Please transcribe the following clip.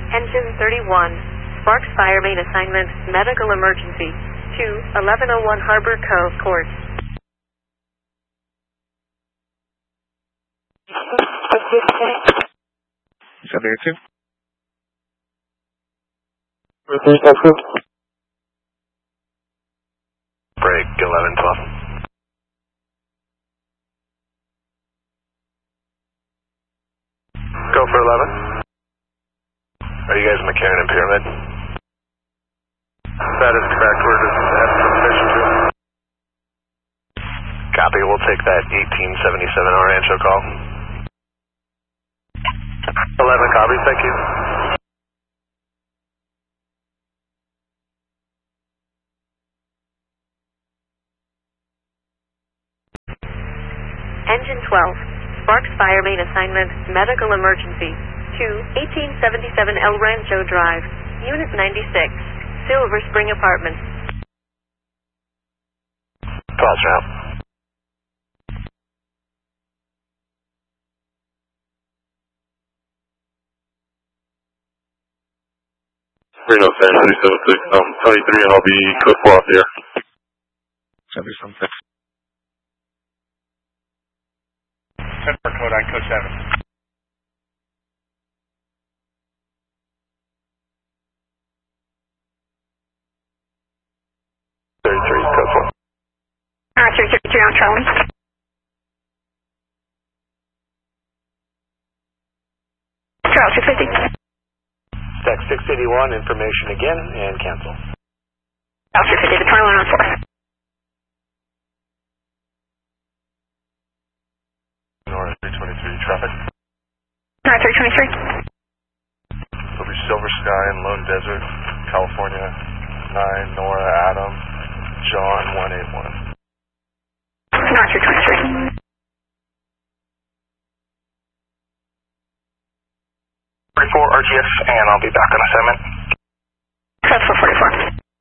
Engine 31, Sparks Fire Main Assignment, Medical Emergency, to 1101 Harbor Cove Court. Break 1112. Go for 11. Are you guys McCarran and Pyramid? That is correct. We're just at permission to. Copy. We'll take that 1877 Rancho call. 11 copy. Thank you. Engine 12, Sparks Fire Main Assignment, Medical Emergency, to 1877 El Rancho Drive, Unit 96, Silver Spring Apartments. Calls out. Reno, San 376, 23, and I'll be code 4 off here. 7 something. 10 for code on code 7. Code 4. 333 on Charlie. Charles 250. Text 681, information again, and cancel. Charles 250, the 21 on 4. Nora 323, traffic. Nora 323. It'll be Silver Sky and Lone Desert, California, 9, Nora, Adam, John 181. Nora 323. 44 RGF, and I'll be back on assignment. Code 444.